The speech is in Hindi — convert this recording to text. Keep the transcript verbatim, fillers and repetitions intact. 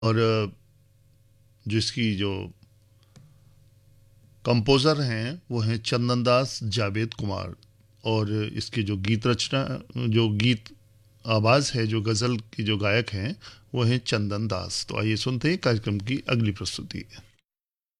और अ, जिसकी जो कंपोज़र हैं वो हैं चंदन दास जावेद कुमार। और इसके जो गीत रचना, जो गीत आवाज़ है, जो गज़ल की जो गायक हैं वो हैं चंदन दास। तो आइए सुनते हैं कार्यक्रम की अगली प्रस्तुति।